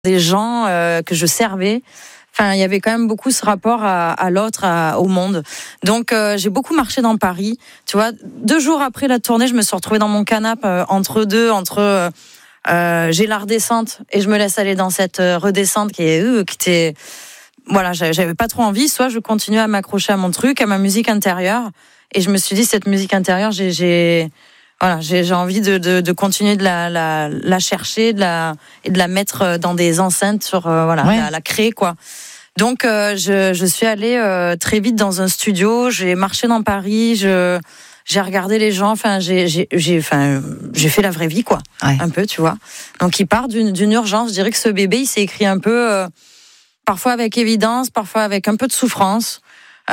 des gens que je servais. Enfin, il y avait quand même beaucoup ce rapport à l'autre, au monde. Donc, j'ai beaucoup marché dans Paris. Tu vois, 2 jours après la tournée, je me suis retrouvée dans mon canapé entre j'ai la redescente et je me laisse aller dans cette redescente qui était, voilà, j'avais pas trop envie. Soit je continuais à m'accrocher à mon truc, à ma musique intérieure, et je me suis dit cette musique intérieure, j'ai envie de continuer de la chercher, et de la mettre dans des enceintes la créer quoi. Donc je suis allée très vite dans un studio, j'ai marché dans Paris, j'ai regardé les gens, enfin j'ai fait la vraie vie quoi, un peu, tu vois. Donc il part d'une urgence, je dirais que ce bébé, il s'est écrit un peu parfois avec évidence, parfois avec un peu de souffrance.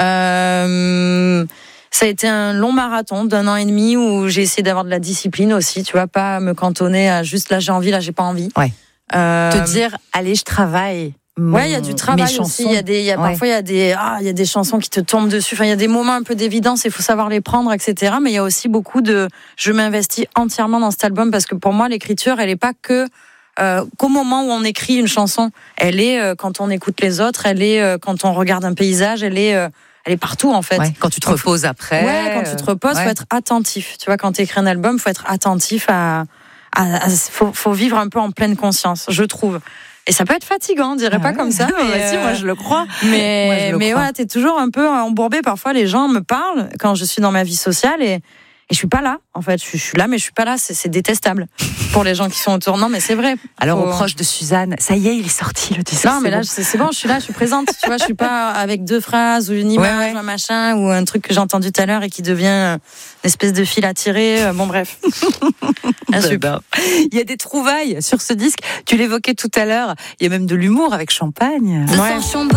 Ça a été un long marathon d'1 an et demi où j'ai essayé d'avoir de la discipline aussi, tu vois, pas me cantonner à juste là j'ai envie, là j'ai pas envie. Ouais. Te dire allez, je travaille. Ouais, il y a du travail aussi, parfois il y a des chansons qui te tombent dessus, enfin il y a des moments un peu d'évidence, il faut savoir les prendre, etc. Mais il y a aussi beaucoup je m'investis entièrement dans cet album parce que pour moi l'écriture, elle est pas que qu'au moment où on écrit une chanson, elle est quand on écoute les autres, elle est quand on regarde un paysage, elle est partout en fait. Ouais, quand tu te reposes après. Ouais, quand tu te reposes, faut être attentif. Tu vois, quand tu écris un album, faut être attentif faut vivre un peu en pleine conscience, je trouve. Et ça peut être fatigant, on dirait pas comme ça. Mais si, moi je le crois. Mais ouais, t'es toujours un peu embourbé. Parfois, les gens me parlent quand je suis dans ma vie sociale et je suis pas là. En fait, je suis là, mais je suis pas là. C'est détestable pour les gens qui sont autour. Non, mais c'est vrai. Alors, aux proches de Suzanne, ça y est, il est sorti le disque. Non, mais là, c'est bon. Je suis là, je suis présente. Tu vois, je suis pas avec 2 phrases ou une image, un machin ou un truc que j'ai entendu tout à l'heure et qui devient une espèce de fil à tirer. Bon, bref. Super. Il y a des trouvailles sur ce disque. Tu l'évoquais tout à l'heure. Il y a même de l'humour avec Champagne. Ouais.